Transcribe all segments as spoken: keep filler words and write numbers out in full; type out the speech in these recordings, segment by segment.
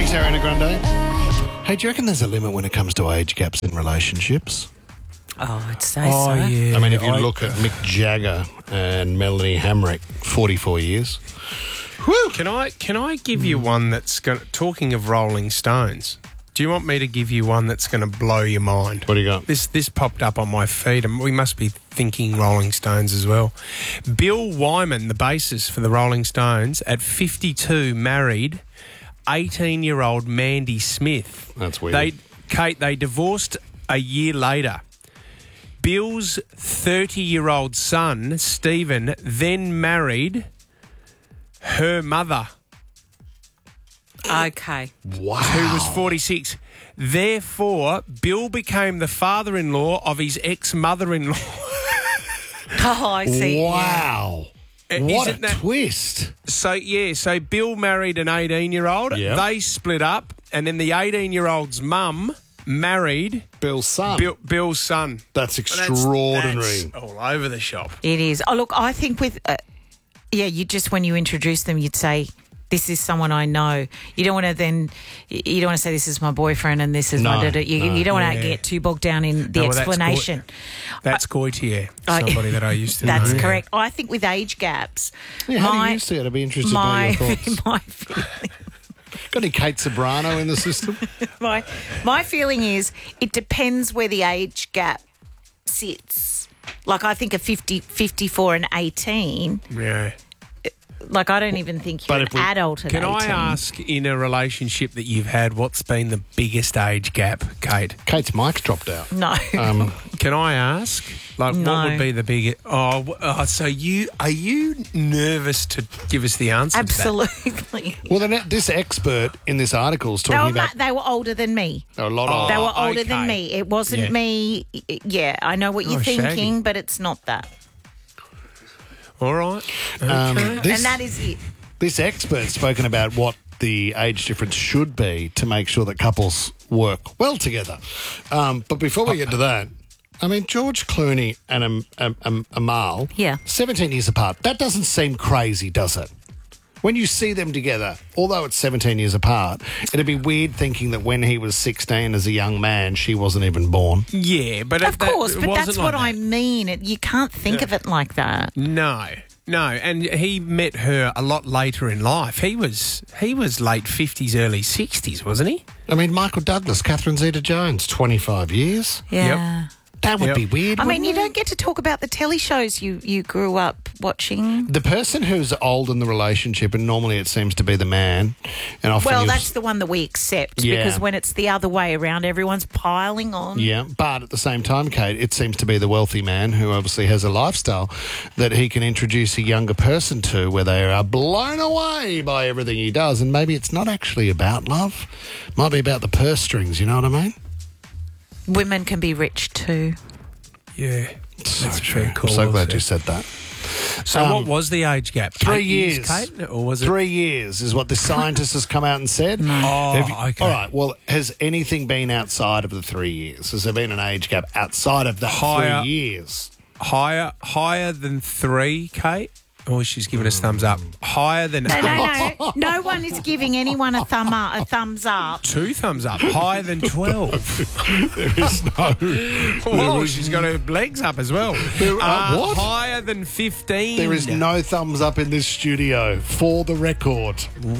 Thanks, Ariana Grande. Hey, do you reckon there's a limit when it comes to age gaps in relationships? Oh, I'd say Oh, so. yeah. I mean, if you I- look at Mick Jagger and Melanie Hamrick, forty-four years. Woo! Can I can I give you one that's going? Talking of Rolling Stones, do you want me to give you one that's going to blow your mind? What do you got? This this popped up on my feed, and we must be thinking Rolling Stones as well. Bill Wyman, the bassist for the Rolling Stones, at fifty-two, married eighteen-year-old Mandy Smith. That's weird. They, Kate, they divorced a year later. Bill's thirty-year-old son, Stephen, then married her mother, Okay. Wow. who was forty-six. Therefore, Bill became the father-in-law of his ex-mother-in-law. Oh, I see. Yeah. Wow. Uh, What a isn't that- twist. So, yeah, so Bill married an eighteen-year-old. Yeah. They split up, and then the eighteen-year-old's mum married Bill's son. Bill, Bill's son. That's That's- extraordinary. that's all over the shop. It is. Oh, look, I think with, uh, yeah, you just, when you introduce them, you'd say, this is someone I know. You don't want to then, you don't want to say this is my boyfriend and this is No, my, da-da. You, no. you don't want to Yeah. get too bogged down in the No, well, that's explanation. That's Goitier, I- somebody that I used to That's know. correct. I think with age gaps, Yeah, how do my, you see it? I'd be interested my, to know your thoughts. my feeling Got any Kate Sobrano in the system? my, my feeling is it depends where the age gap sits. Like, I think a fifty, fifty-four and eighteen, Yeah. like, I don't even think you're But an if we- adult at Can I eighteen. ask, in a relationship that you've had, what's been the biggest age gap, Kate? Kate's mic's dropped out. No. Um, Can I ask, like, No. what would be the biggest? Oh, w- oh, so you are you nervous to give us the answer? Absolutely. well, then this expert in this article is They talking were, about ma- they were older than me. a lot Oh, of. They were older okay. than me. It wasn't Yeah. me. Yeah, I know what you're Oh, thinking, shaggy. but it's not that. That? All right. Um, this, And that is it. this expert's spoken about what the age difference should be to make sure that couples work well together. Um, but before we get to that, I mean, George Clooney and um, um, um, Amal, Yeah. seventeen years apart. That doesn't seem crazy, does it? When you see them together, although it's seventeen years apart, it'd be weird thinking that when he was sixteen as a young man, she wasn't even born. Yeah, but Of that- course, it but wasn't that's like what that. I mean. It, you can't think of it like that. No, no, and he met her a lot later in life. He was he was late fifties, early sixties, wasn't he? I mean, Michael Douglas, Catherine Zeta-Jones, twenty-five years. Yeah. That would Yep. be weird. I mean, wouldn't you it? don't get to talk about the telly shows you, you grew up watching. The person who's old in the relationship, and normally it seems to be the man, and often Well, you'll- that's the one that we accept Yeah. because when it's the other way around, everyone's piling on. yeah. But at the same time, Kate, it seems to be the wealthy man who obviously has a lifestyle that he can introduce a younger person to, where they are blown away by everything he does, and maybe it's not actually about love, might be about the purse strings. You know what I mean? Women can be rich too. Yeah, So that's true. very cool. I'm so glad also. you said that. So, Um, what was the age gap? Three Eight years. Kate, or was it? Three years is what the scientist has come out and said. Oh, Have you- okay. All right. Well, has anything been outside of the three years? Has there been an age gap outside of the Higher. three years? Higher, higher than three, Kate. Oh, she's giving us thumbs up. Higher than No, eight. no, no. No one is giving anyone a thumb up, a thumbs up. Two thumbs up. Higher than twelve. There is no. Whoa, she's got her legs up as well. There are- Uh, what? Higher than fifteen. There is no thumbs up in this studio for the record.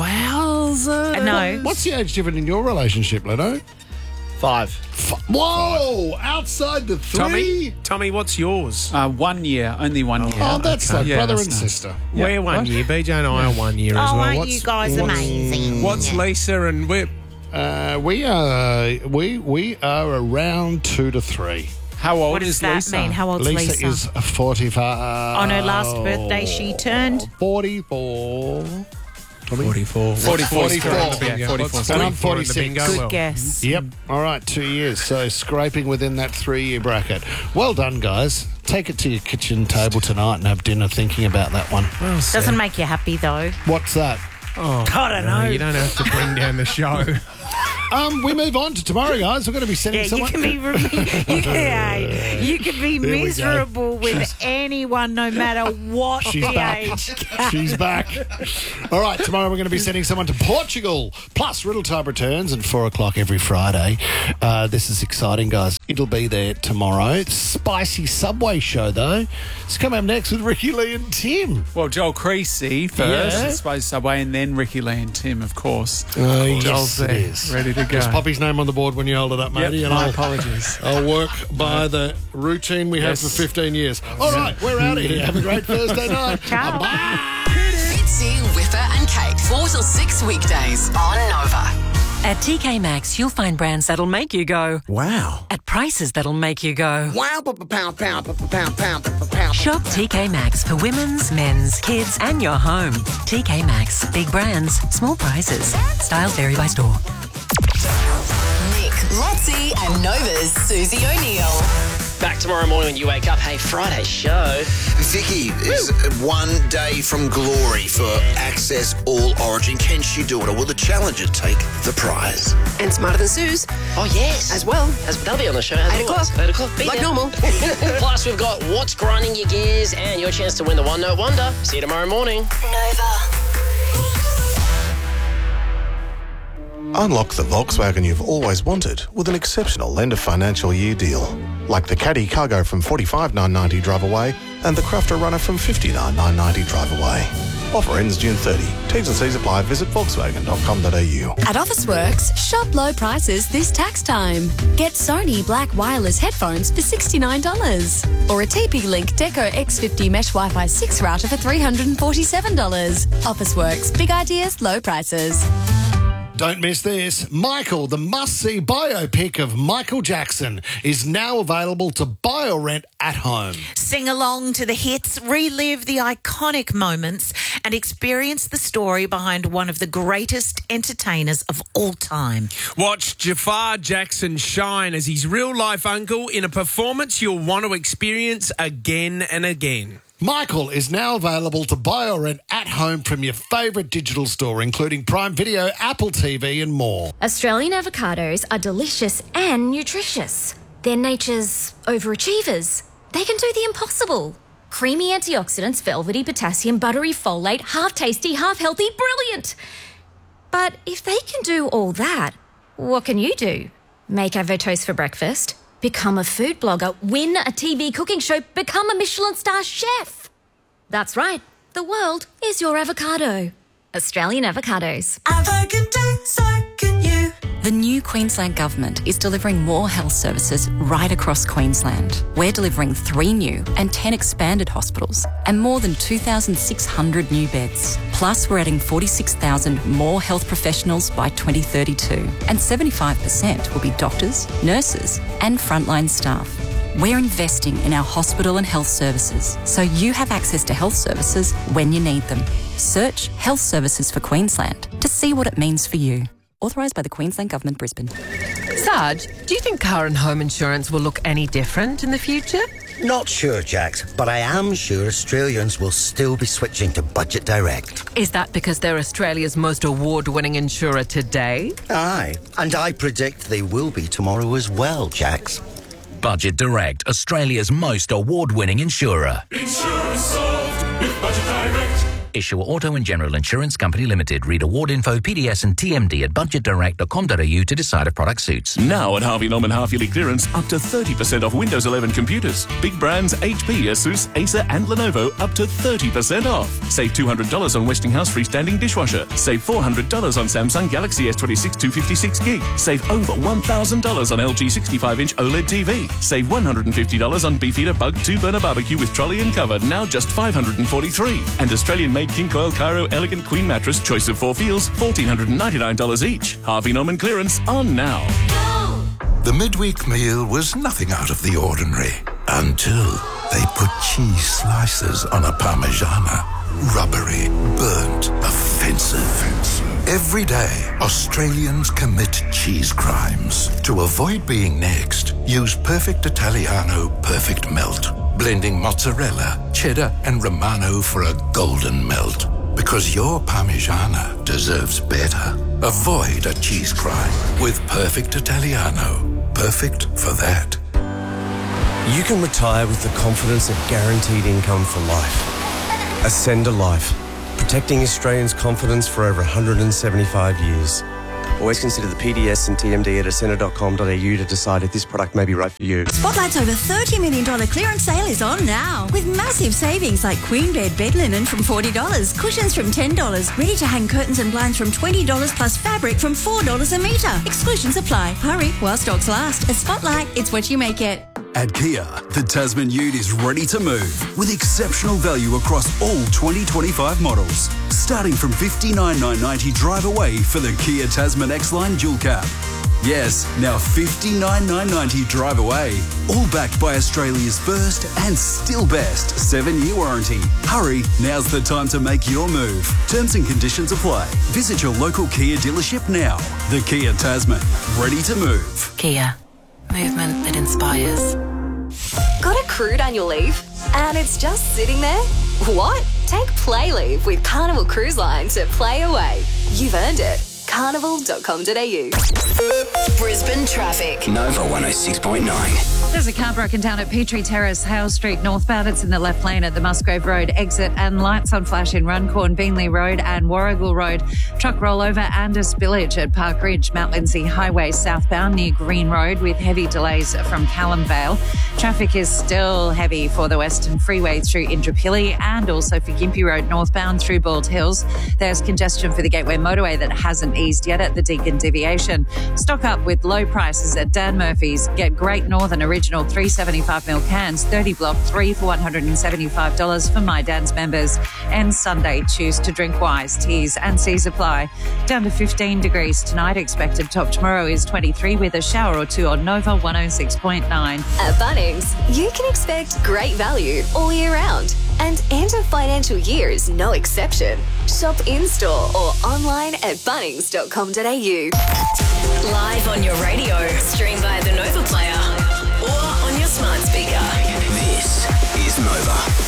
Wowza. No. What's the age difference in your relationship, Leno? Five. F- Whoa! Outside the three. Tommy, Tommy, what's yours? Uh, one year, only one year. Oh, that's Okay. like Yeah, brother that's and nice. sister. We're Yeah, one what? year. B J and I are one year Oh, as well. aren't what's, you guys what's- amazing? What's Lisa and Whip? Uh, we are we we are around two to three. How old What does is that Lisa? mean? How old's Lisa, Lisa? is forty-five. On her last birthday, she turned. forty-four. Tommy? forty-four. forty-four. What's forty-four. scoring the bingo? Yeah, forty-four. What's And I'm scoring the forty-six. bingo? Good Well, guess. Yep. All right, two years. So scraping within that three-year bracket. Well done, guys. Take it to your kitchen table tonight and have dinner thinking about that one. well said. Doesn't make you happy though. What's that? Oh, I don't no, know. You don't have to bring down the show. Um, we move on to tomorrow, guys. We're going to be sending Yeah, someone. you can be you can, you can be There we go. miserable with anyone, no matter what She's the back. age. She's back. All right, tomorrow we're going to be sending someone to Portugal. Plus, Riddle Time returns at four o'clock every Friday. Uh, this is exciting, guys. It'll be there tomorrow. Spicy Subway show, though. It's coming up next with Ricky Lee and Tim. Well, Joel Creasy first, Yeah. I suppose Subway, and then Ricky Lee and Tim, of course. Oh, yes, Joel's it there, is. ready to go. There's Poppy's name on the board when you hold it up, matey. Yep, and my I'll, apologies. I'll work by the routine we have Yes. for fifteen years. All right, we're out of here. Have a great Thursday night. Ciao. Bye. Fitzy, Whipper and Kate. four till six weekdays on Nova. At T K Maxx, you'll find brands that'll make you go, Wow. at prices that'll make you go. Wow, pound, pound, pound, pound, pound, pound. Shop T K Maxx for women's, men's, kids, and your home. T K Maxx, big brands, small prices. Styles vary by store. Nick, Lotzie and Nova's Susie O'Neill. Back tomorrow morning when you wake up. Hey, Friday show. Vicky is one day from glory for Access All Origin. Can she do it, or will the challenger take the prize? And Smarter Than Suze. Oh, yes. As well. As, they'll be on the show. As Eight always. o'clock. Eight o'clock. Be Like there. normal. Plus, we've got What's Grinding Your Gears and your chance to win the One Note Wonder. See you tomorrow morning. Nova. Unlock the Volkswagen you've always wanted with an exceptional end of financial year deal. Like the Caddy Cargo from forty-five thousand nine hundred ninety drive away and the Crafter Runner from fifty-nine thousand nine hundred ninety drive away. Offer ends June thirtieth. T's and C's apply. Visit volkswagen dot com dot a u. At Officeworks, shop low prices this tax time. Get Sony Black Wireless headphones for sixty-nine dollars. Or a T P-Link Deco X fifty Mesh Wi-Fi six router for three hundred forty-seven dollars. Officeworks, big ideas, low prices. Don't miss this. Michael, the must-see biopic of Michael Jackson, is now available to buy or rent at home. Sing along to the hits, relive the iconic moments, and experience the story behind one of the greatest entertainers of all time. Watch Jafar Jackson shine as his real-life uncle in a performance you'll want to experience again and again. Michael is now available to buy or rent at home from your favourite digital store, including Prime Video, Apple T V and more. Australian avocados are delicious and nutritious. They're nature's overachievers. They can do the impossible. Creamy antioxidants, velvety potassium, buttery folate, half tasty, half healthy, brilliant. But if they can do all that, what can you do? Make avo toast for breakfast? Become a food blogger, win a T V cooking show, become a Michelin star chef. That's right, the world is your avocado. Australian avocados. Avocado, so can you. The new Queensland Government is delivering more health services right across Queensland. We're delivering three new and ten expanded hospitals and more than two thousand six hundred new beds. Plus, we're adding forty-six thousand more health professionals by twenty thirty-two. And seventy-five percent will be doctors, nurses and frontline staff. We're investing in our hospital and health services so you have access to health services when you need them. Search Health Services for Queensland to see what it means for you. Authorised by the Queensland Government, Brisbane. Sarge, do you think car and home insurance will look any different in the future? Not sure, Jax, but I am sure Australians will still be switching to Budget Direct. Is that because they're Australia's most award-winning insurer today? Aye, and I predict they will be tomorrow as well, Jax. Budget Direct, Australia's most award-winning insurer. Insurance solved with Budget Direct. Issuer Auto and General Insurance Company Limited. Read award info, P D S and T M D at budget direct dot com dot a u to decide if product suits. Now at Harvey Norman half-yearly clearance, up to thirty percent off Windows eleven computers. Big brands H P, Asus, Acer and Lenovo up to thirty percent off. Save two hundred dollars on Westinghouse freestanding dishwasher. Save four hundred dollars on Samsung Galaxy S twenty-six two fifty-six gig. Save over one thousand dollars on L G sixty-five inch OLED T V. Save one hundred fifty dollars on Beefeater Bug two burner barbecue with trolley and cover, now just five hundred forty-three dollars. And Australian-made King Coil Cairo Elegant Queen Mattress, choice of four feels, one thousand four hundred ninety-nine dollars each. Harvey Norman clearance on now. The midweek meal was nothing out of the ordinary until they put cheese slices on a Parmigiana. Rubbery, burnt, offensive. Every day, Australians commit cheese crimes. To avoid being next, use Perfect Italiano Perfect Melt, blending mozzarella, cheddar and Romano for a golden melt. Because your Parmigiana deserves better. Avoid a cheese crime with Perfect Italiano. Perfect for that. You can retire with the confidence of guaranteed income for life. Ascend a Life, protecting Australians' confidence for over one hundred seventy-five years. Always consider the P D S and T M D at ascender dot com dot a u to decide if this product may be right for you. Spotlight's over thirty million dollars clearance sale is on now. With massive savings like queen bed bed linen from forty dollars, cushions from ten dollars, ready-to-hang curtains and blinds from twenty dollars plus fabric from four dollars a metre. Exclusions apply. Hurry while stocks last. At Spotlight, it's what you make it. At Kia, the Tasman Ute is ready to move with exceptional value across all twenty twenty-five models. Starting from fifty-nine thousand nine hundred ninety drive away for the Kia Tasman X-Line Dual Cab. Yes, now fifty-nine thousand nine hundred ninety drive away. All backed by Australia's first and still best seven-year warranty. Hurry, now's the time to make your move. Terms and conditions apply. Visit your local Kia dealership now. The Kia Tasman, ready to move. Kia, movement that inspires. Got a crude annual leave and it's just sitting there? What? Take Play Leave with Carnival Cruise Line to play away. You've earned it. carnival dot com dot a u. Brisbane traffic. Nova one oh six point nine. There's a car broken down at Petrie Terrace, Hale Street northbound. It's in the left lane at the Musgrave Road exit, and lights on flash in Runcorn, Beanley Road and Warrigal Road. Truck rollover and a spillage at Park Ridge, Mount Lindsay Highway southbound near Green Road with heavy delays from Callum Vale. Traffic is still heavy for the Western Freeway through Indooroopilly and also for Gympie Road northbound through Bald Hills. There's congestion for the Gateway Motorway that hasn't eased yet at the Deakin Deviation. Stock up with low prices at Dan Murphy's. Get Great Northern Original three seventy-five mil cans, thirty block, three for one hundred seventy-five dollars for My Dan's members. And Sunday, choose to drink wise. T's and C's apply. Down to fifteen degrees tonight. Expected top tomorrow is twenty-three with a shower or two on Nova one oh six point nine. At Bunnings, you can expect great value all year round. And end of financial year is no exception. Shop in-store or online at bunnings dot com dot a u. Live on your radio, stream via the Nova Player or on your smart speaker. This is Nova.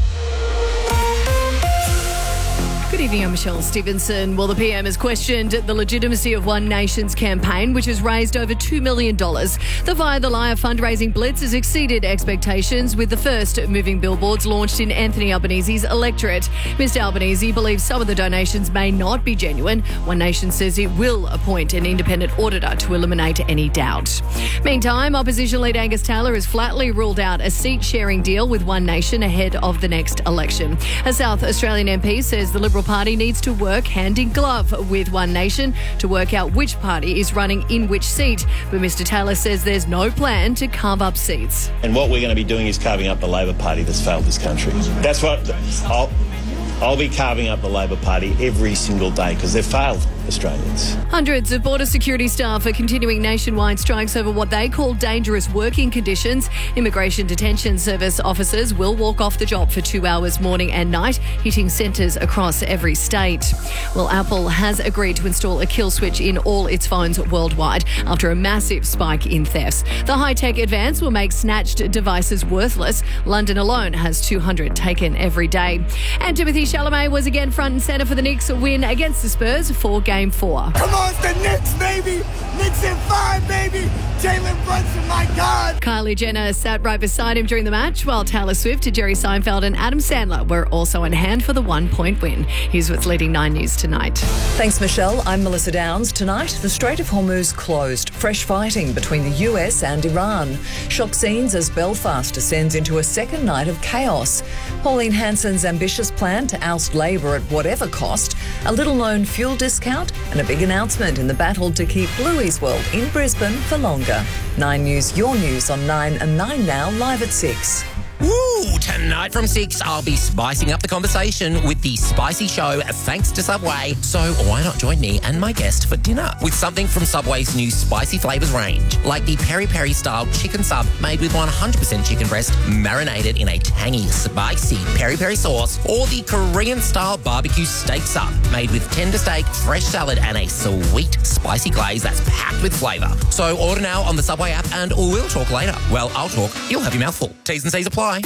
Good evening, I'm Michelle Stevenson. Well, the P M has questioned the legitimacy of One Nation's campaign, which has raised over two million dollars. The Via the Liar fundraising blitz has exceeded expectations, with the first moving billboards launched in Anthony Albanese's electorate. Mister Albanese believes some of the donations may not be genuine. One Nation says it will appoint an independent auditor to eliminate any doubt. Meantime, opposition leader Angus Taylor has flatly ruled out a seat-sharing deal with One Nation ahead of the next election. A South Australian M P says the Liberal Party needs to work hand in glove with One Nation to work out which party is running in which seat. But Mister Taylor says there's no plan to carve up seats. And what we're going to be doing is carving up the Labor Party that's failed this country. That's what I'll, I'll be carving up the Labor Party every single day because they've failed Australians. Hundreds of border security staff are continuing nationwide strikes over what they call dangerous working conditions. Immigration Detention Service officers will walk off the job for two hours morning and night, hitting centres across every state. Well, Apple has agreed to install a kill switch in all its phones worldwide after a massive spike in thefts. The high-tech advance will make snatched devices worthless. London alone has two hundred taken every day. And Timothy Chalamet was again front and centre for the Knicks win against the Spurs for Game four. Come on, it's the Knicks, baby! Knicks in five, baby! Jalen Brunson, my God! Kylie Jenner sat right beside him during the match, while Taylor Swift, Jerry Seinfeld and Adam Sandler were also on hand for the one-point win. Here's what's leading Nine News tonight. Thanks, Michelle. I'm Melissa Downs. Tonight, the Strait of Hormuz closed. Fresh fighting between the U S and Iran. Shock scenes as Belfast descends into a second night of chaos. Pauline Hanson's ambitious plan to oust Labor at whatever cost. A little-known fuel discount and a big announcement in the battle to keep Bluey's World in Brisbane for longer. Nine News, your news on nine and nine now, live at six. Woo! Tonight from six, I'll be spicing up the conversation with the Spicy Show thanks to Subway. So why not join me and my guest for dinner with something from Subway's new spicy flavours range, like the Peri Peri style chicken sub made with one hundred percent chicken breast marinated in a tangy, spicy peri peri sauce, or the Korean style barbecue steak sub made with tender steak, fresh salad and a sweet spicy glaze that's packed with flavour. So order now on the Subway app and we'll talk later. Well, I'll talk, you'll have your mouthful. T's and C's apply.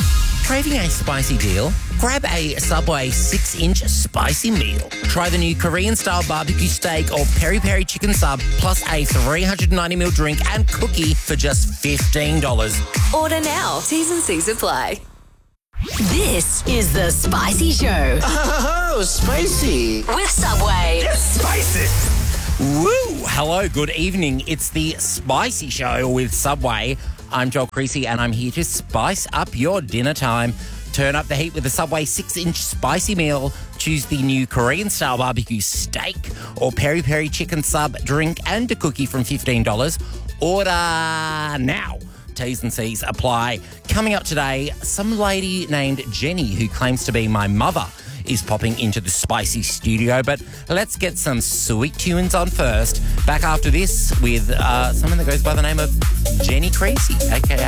Craving a spicy deal? Grab a Subway six-inch spicy meal. Try the new Korean-style barbecue steak or peri-peri chicken sub plus a three hundred ninety milliliter drink and cookie for just fifteen dollars. Order now. T's and C's apply. This is the Spicy Show. Oh, spicy. With Subway. Spicy. Woo! Hello, good evening. It's the Spicy Show with Subway. I'm Joel Creasy and I'm here to spice up your dinner time. Turn up the heat with a Subway six-inch spicy meal. Choose the new Korean-style barbecue steak or peri-peri chicken sub, drink and a cookie from fifteen dollars. Order now. T's and C's apply. Coming up today, some lady named Jenny who claims to be my mother is popping into the spicy studio. But let's get some sweet tunes on first. Back after this with uh, someone that goes by the name of Jenny Creasy, a k